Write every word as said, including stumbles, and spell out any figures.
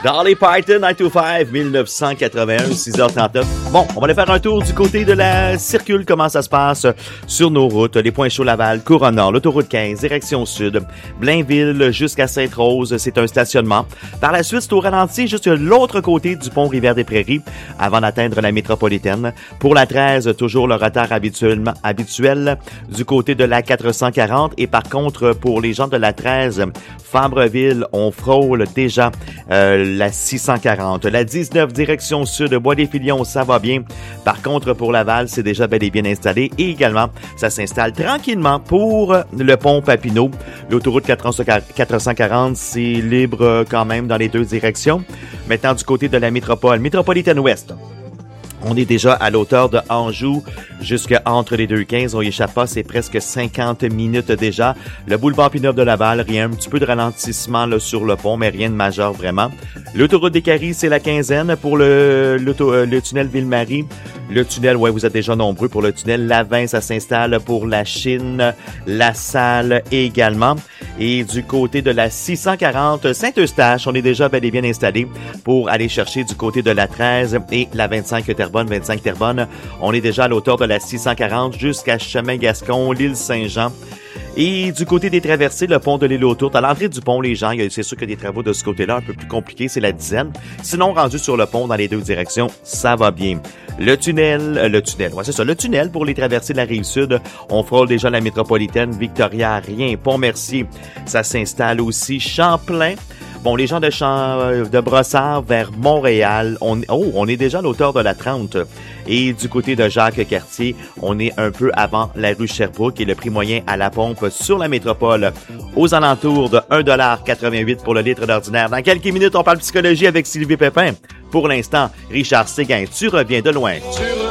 Dolly Parton, nine to five, dix-neuf cent quatre-vingt-un, six heures trente-neuf. Bon, on va aller faire un tour du côté de la circule, comment ça se passe sur nos routes, les points chauds Laval, Couronne-Nord, l'autoroute quinze, direction sud, Blainville jusqu'à Sainte-Rose, c'est un stationnement. Par la suite, c'est au ralenti juste de l'autre côté du pont Rivière-des-Prairies avant d'atteindre la métropolitaine. Pour la treize, toujours le retard habituellement habituel du côté de la quatre cent quarante et par contre, pour les gens de la treize, Fabreville, on frôle déjà euh, la six cent quarante. La dix-neuf, direction sud, Bois-des-Filions, ça va bien. Par contre, pour Laval, c'est déjà bel et bien installé. Et également, ça s'installe tranquillement pour le pont Papineau. L'autoroute quatre cent quarante, c'est libre quand même dans les deux directions. Maintenant, du côté de la métropole, métropolitaine ouest. On est déjà à l'auteur de Anjou jusqu'à entre les deux quinze. On y échappe pas, c'est presque cinquante minutes déjà. Le boulevard Pineuve de Laval, rien, un petit peu de ralentissement là, sur le pont, mais rien de majeur vraiment. L'autoroute des Caries, c'est la quinzaine pour le, le, le tunnel Ville-Marie. Le tunnel, ouais, vous êtes déjà nombreux pour le tunnel. Lavin, ça s'installe pour la Chine, la Salle également. Et du côté de la six cent quarante, Saint-Eustache, on est déjà bel et bien installé pour aller chercher du côté de la treize et la vingt-cinq Terrebonne, vingt-cinq Terrebonne. On est déjà à l'auteur de la six cent quarante jusqu'à Chemin-Gascon, l'île Saint-Jean. Et du côté des traversées, le pont de l'île aux Tourtes, à l'entrée du pont, les gens, c'est sûr qu'il y a des travaux de ce côté-là un peu plus compliqués, c'est la dizaine. Sinon, rendu sur le pont dans les deux directions, ça va bien. Le tunnel, euh, le tunnel, ouais, c'est ça, le tunnel pour les traversées de la Rive-Sud, on frôle déjà la métropolitaine, Victoria, rien, Pont-Mercier, ça s'installe aussi, Champlain. Bon, les gens de Champ, de Brossard vers Montréal, on, oh, on est déjà à l'auteur de la trente. Et du côté de Jacques-Cartier, on est un peu avant la rue Sherbrooke et le prix moyen à la pompe sur la métropole aux alentours de un dollar quatre-vingt-huit pour le litre d'ordinaire. Dans quelques minutes, on parle psychologie avec Sylvie Pépin. Pour l'instant, Richard Séguin, tu reviens de loin.